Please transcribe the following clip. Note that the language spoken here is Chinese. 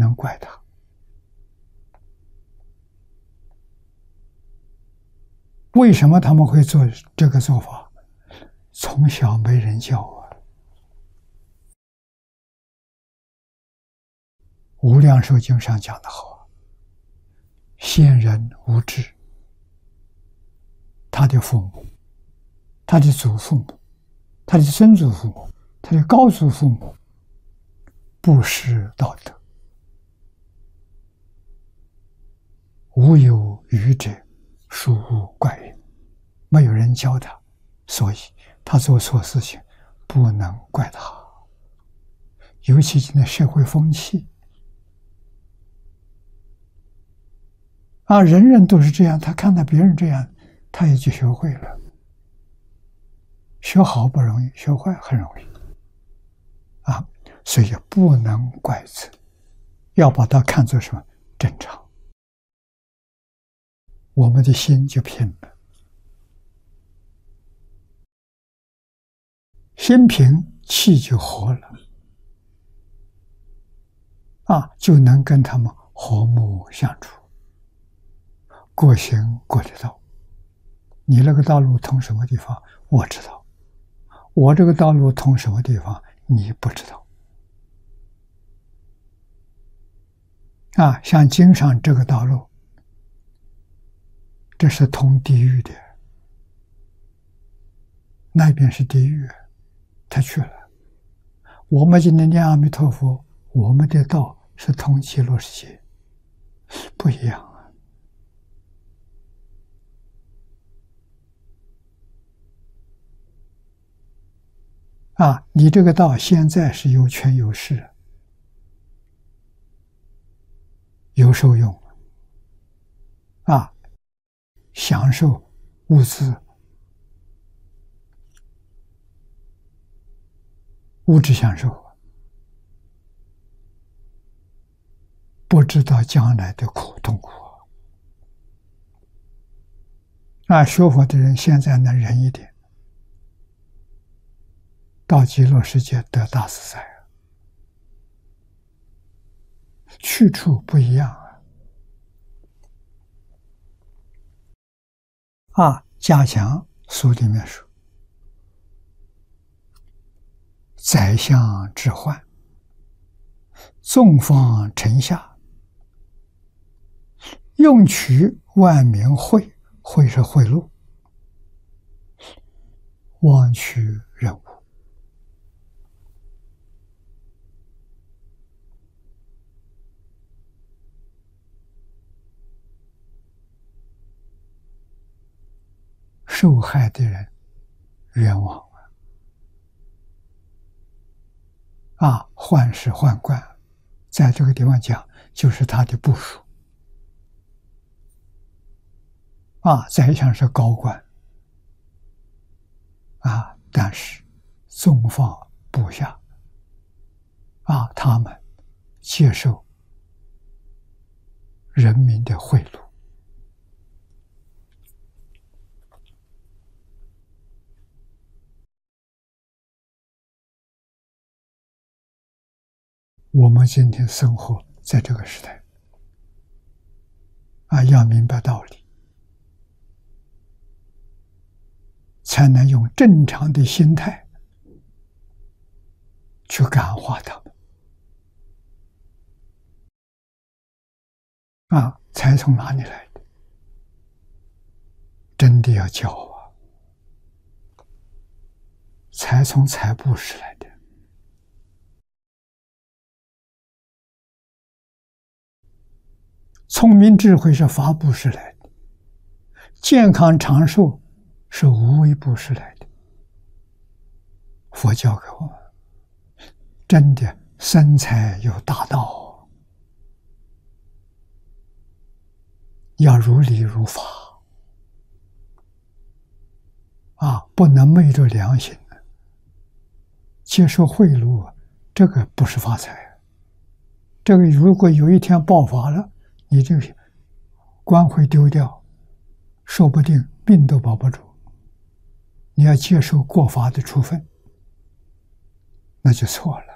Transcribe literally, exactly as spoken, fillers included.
能怪他。为什么他们会做这个做法？从小没人教啊。无量寿经上讲的好，先人无知，他的父母、他的祖父母、他的曾祖父母、他的高祖父母不识道德，无有愚者，殊无怪也。没有人教他，所以他做错事情不能怪他。尤其今天社会风气啊，人人都是这样，他看到别人这样，他也就学会了。学好不容易，学坏很容易啊，所以不能怪责，要把它看作什么？正常。我们的心就平了，心平气就和了啊，就能跟他们和睦相处，过行过的道。你那个道路通什么地方，我知道；我这个道路通什么地方，你不知道。啊，像经上这个道路，这是通地狱的，那边是地狱，他去了。我们今天念阿弥陀佛，我们的道是通极乐世界，不一样啊！啊，你这个道现在是有权有势，有受用啊，享受物资。物质享受，不知道将来的苦痛苦啊！学佛的人现在能忍一点，到极乐世界得大自在，去处不一样啊！啊，加强书里面说，宰相之患，纵方城下，用取万民贿，贿是贿赂，妄取人物。受害的人冤枉啊！宦是宦官，在这个地方讲，就是他的部属啊。宰相是高官啊，但是纵放部下啊，他们接受人民的贿赂。我们今天生活在这个时代啊，要明白道理，才能用正常的心态去感化他们啊。财从哪里来的？真的要教啊！财从财布施来的。聪明智慧是法布施来的，健康长寿是无为布施来的。佛教给我们，真的生财有大道，要如理如法啊，不能昧着良心接受贿赂，这个不是发财。这个如果有一天爆发了，你这个官会丢掉，说不定命都保不住。你要接受过法的处分，那就错了。